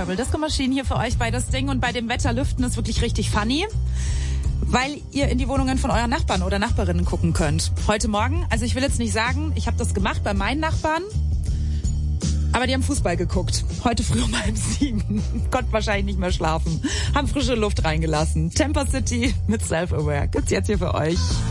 Purple Disco Machine hier für euch bei das Ding. Und bei dem Wetter lüften ist wirklich richtig funny, weil ihr in die Wohnungen von euren Nachbarn oder Nachbarinnen gucken könnt. Heute Morgen, also ich will jetzt nicht sagen, ich habe das gemacht bei meinen Nachbarn, aber die haben Fußball geguckt. Heute früh um 6:30. Konnten wahrscheinlich nicht mehr schlafen. Haben frische Luft reingelassen. Temper City mit Self-Aware. Gibt's jetzt hier für euch.